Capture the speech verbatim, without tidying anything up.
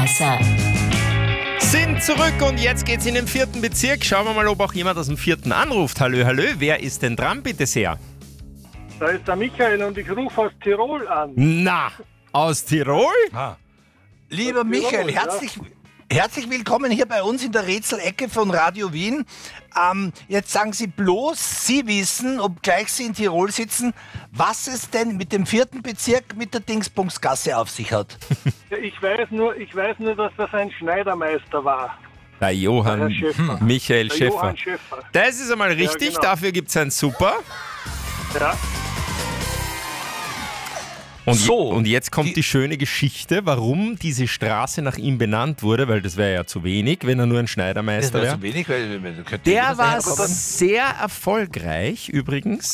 Klugscheißer. Sind zurück und jetzt geht's in den vierten Bezirk. Schauen wir mal, ob auch jemand aus dem vierten anruft. Hallo, hallo, wer ist denn dran, bitte sehr? Da ist der Michael und ich rufe aus Tirol an. Na, aus Tirol? Ah. Lieber Michael, herzlich, herzlich willkommen hier bei uns in der Rätselecke von Radio Wien. Ähm, jetzt sagen Sie bloß, Sie wissen, obgleich Sie in Tirol sitzen, was es denn mit dem vierten Bezirk mit der Dingsbumsgasse auf sich hat. Ja, ich weiß nur, ich weiß nur, dass das ein Schneidermeister war. Der Johann Der Herr Schäfer. Michael Der Schäfer. Johann Schäfer. Das ist einmal richtig, genau. dafür gibt's ein Super. Ja. Und, So, je, und jetzt kommt die, die- schöne Geschichte, warum diese Straße nach ihm benannt wurde, weil das wäre ja zu wenig, wenn er nur ein Das Schneidermeister wäre wäre. zu wenig, weil, weil könnte jeder Der war daherkommen. sehr erfolgreich übrigens.